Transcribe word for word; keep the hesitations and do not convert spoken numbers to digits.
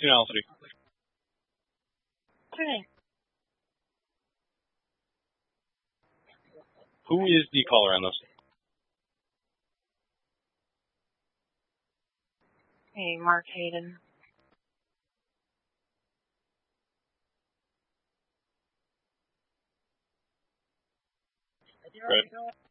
Finality. Okay. Who is the caller on this? Hey, Mark Hayden. Right.